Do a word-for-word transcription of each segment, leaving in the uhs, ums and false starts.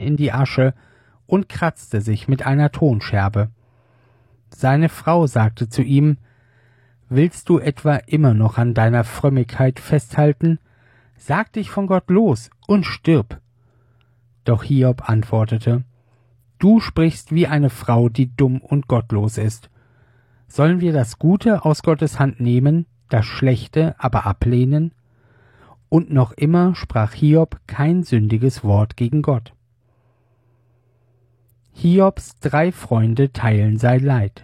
in die Asche und kratzte sich mit einer Tonscherbe. Seine Frau sagte zu ihm: »Willst du etwa immer noch an deiner Frömmigkeit festhalten? Sag dich von Gott los und stirb.« Doch Hiob antwortete: »Du sprichst wie eine Frau, die dumm und gottlos ist. Sollen wir das Gute aus Gottes Hand nehmen, das Schlechte aber ablehnen?« Und noch immer sprach Hiob kein sündiges Wort gegen Gott. Hiobs drei Freunde teilen sein Leid.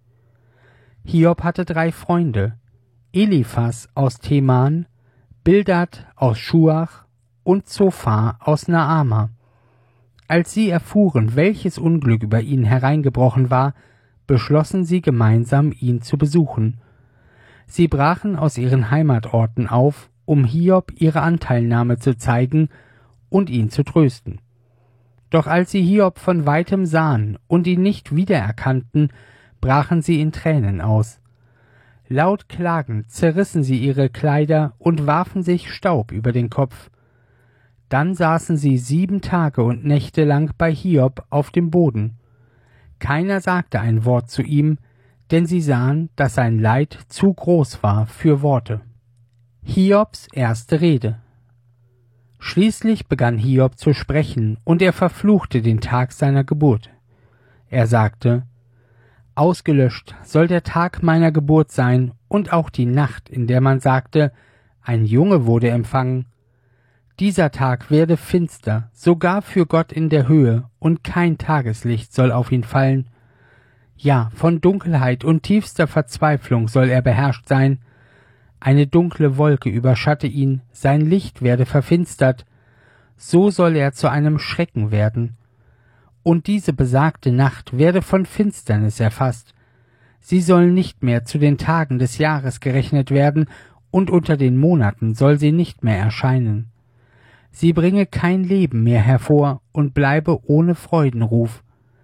Hiob hatte drei Freunde: Eliphas aus Teman, Bildad aus Schuach und Zophar aus Naama. Als sie erfuhren, welches Unglück über ihn hereingebrochen war, beschlossen sie gemeinsam, ihn zu besuchen. Sie brachen aus ihren Heimatorten auf, um Hiob ihre Anteilnahme zu zeigen und ihn zu trösten. Doch als sie Hiob von weitem sahen und ihn nicht wiedererkannten, brachen sie in Tränen aus. Laut klagend zerrissen sie ihre Kleider und warfen sich Staub über den Kopf. Dann saßen sie sieben Tage und Nächte lang bei Hiob auf dem Boden. Keiner sagte ein Wort zu ihm, denn sie sahen, dass sein Leid zu groß war für Worte. Hiobs erste Rede. Schließlich begann Hiob zu sprechen, und er verfluchte den Tag seiner Geburt. Er sagte: »Ausgelöscht soll der Tag meiner Geburt sein und auch die Nacht, in der man sagte, ein Junge wurde empfangen. Dieser Tag werde finster, sogar für Gott in der Höhe, und kein Tageslicht soll auf ihn fallen. Ja, von Dunkelheit und tiefster Verzweiflung soll er beherrscht sein. Eine dunkle Wolke überschatte ihn, sein Licht werde verfinstert. So soll er zu einem Schrecken werden. Und diese besagte Nacht werde von Finsternis erfasst. Sie soll nicht mehr zu den Tagen des Jahres gerechnet werden, und unter den Monaten soll sie nicht mehr erscheinen. Sie bringe kein Leben mehr hervor und bleibe ohne Freudenruf.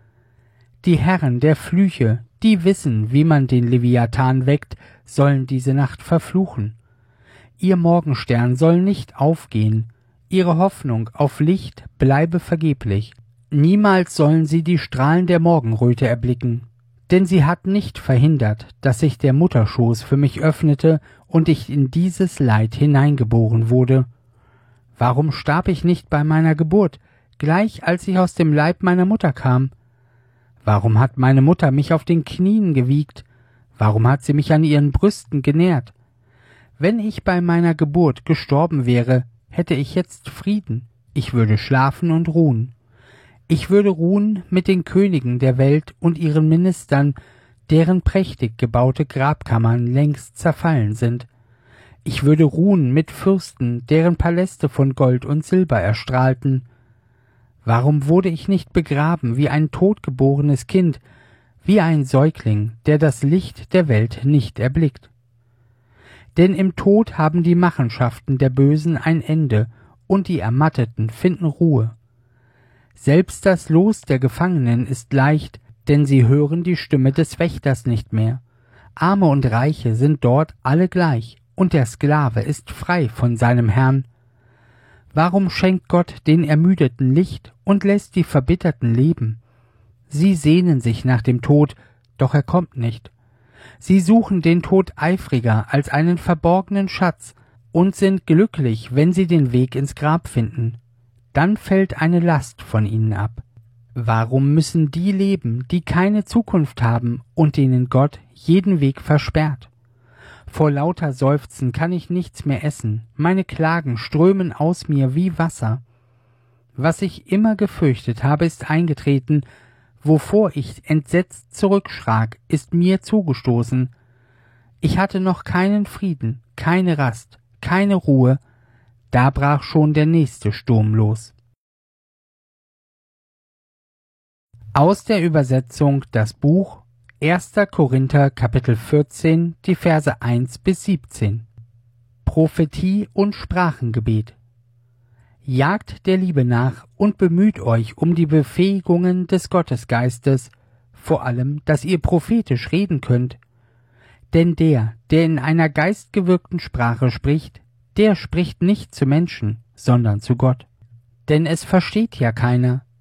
Die Herren der Flüche, die wissen, wie man den Leviathan weckt, sollen diese Nacht verfluchen. Ihr Morgenstern soll nicht aufgehen, ihre Hoffnung auf Licht bleibe vergeblich. Niemals sollen sie die Strahlen der Morgenröte erblicken, denn sie hat nicht verhindert, dass sich der Mutterschoß für mich öffnete und ich in dieses Leid hineingeboren wurde. Warum starb ich nicht bei meiner Geburt, gleich als ich aus dem Leib meiner Mutter kam? Warum hat meine Mutter mich auf den Knien gewiegt? Warum hat sie mich an ihren Brüsten genährt? Wenn ich bei meiner Geburt gestorben wäre, hätte ich jetzt Frieden. Ich würde schlafen und ruhen. Ich würde ruhen mit den Königen der Welt und ihren Ministern, deren prächtig gebaute Grabkammern längst zerfallen sind. Ich würde ruhen mit Fürsten, deren Paläste von Gold und Silber erstrahlten. Warum wurde ich nicht begraben wie ein totgeborenes Kind, wie ein Säugling, der das Licht der Welt nicht erblickt? Denn im Tod haben die Machenschaften der Bösen ein Ende, und die Ermatteten finden Ruhe. Selbst das Los der Gefangenen ist leicht, denn sie hören die Stimme des Wächters nicht mehr. Arme und Reiche sind dort alle gleich, und der Sklave ist frei von seinem Herrn. Warum schenkt Gott den Ermüdeten Licht und lässt die Verbitterten leben? Sie sehnen sich nach dem Tod, doch er kommt nicht. Sie suchen den Tod eifriger als einen verborgenen Schatz und sind glücklich, wenn sie den Weg ins Grab finden. Dann fällt eine Last von ihnen ab. Warum müssen die leben, die keine Zukunft haben und denen Gott jeden Weg versperrt? Vor lauter Seufzen kann ich nichts mehr essen, meine Klagen strömen aus mir wie Wasser. Was ich immer gefürchtet habe, ist eingetreten, wovor ich entsetzt zurückschrak, ist mir zugestoßen. Ich hatte noch keinen Frieden, keine Rast, keine Ruhe, da brach schon der nächste Sturm los. Aus der Übersetzung das Buch erster Korinther Kapitel vierzehn, die Verse eins bis siebzehn. Prophetie und Sprachengebet. Jagt der Liebe nach und bemüht euch um die Befähigungen des Gottesgeistes, vor allem, dass ihr prophetisch reden könnt. Denn der, der in einer geistgewirkten Sprache spricht, der spricht nicht zu Menschen, sondern zu Gott. Denn es versteht ja keiner,